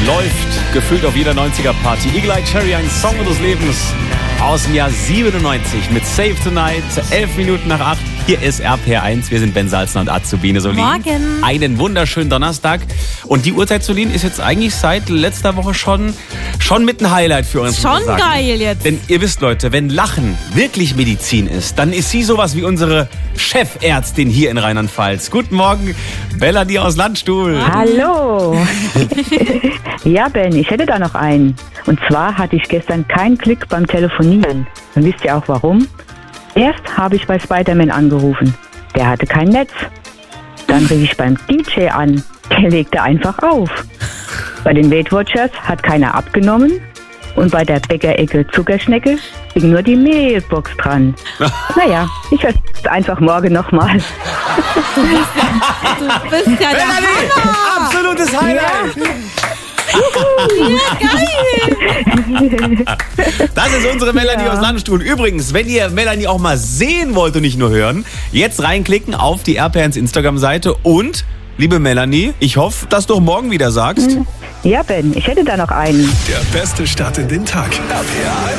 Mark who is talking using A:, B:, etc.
A: läuft gefühlt auf jeder 90er-Party. Eagle Eye Cherry, ein Song des Lebens aus dem Jahr 97 mit Save Tonight, 11 Minuten nach 8. Hier ist RPR1, wir sind Ben Salzner und Azubine Solin.
B: Morgen.
A: Einen wunderschönen Donnerstag. Und die Uhrzeit, Solin, ist jetzt eigentlich seit letzter Woche schon mit ein Highlight für uns.
B: Schon geil jetzt.
A: Denn ihr wisst, Leute, wenn Lachen wirklich Medizin ist, dann ist sie sowas wie unsere Chefärztin hier in Rheinland-Pfalz. Guten Morgen, Melanie aus Landstuhl.
C: Hallo. Ja, Ben, ich hätte da noch einen. Und zwar hatte ich gestern keinen Klick beim Telefonieren. Und wisst ihr auch warum? Erst habe ich bei Spider-Man angerufen. Der hatte kein Netz. Dann rief ich beim DJ an. Der legte einfach auf. Bei den Weight Watchers hat keiner abgenommen. Und bei der Bäckerecke Zuckerschnecke ging nur die Mailbox dran. Naja, ich versuche es einfach morgen nochmal.
B: Du bist ja der Hammer.
A: Absolutes Highlight.
B: Ja, geil.
A: Das ist unsere Melanie aus Landstuhl. Übrigens, wenn ihr Melanie auch mal sehen wollt und nicht nur hören, jetzt reinklicken auf die RPR1 Instagram-Seite. Und, liebe Melanie, ich hoffe, dass du auch morgen wieder sagst.
C: Ja, Ben, ich hätte da noch einen.
D: Der beste Start in den Tag. RPR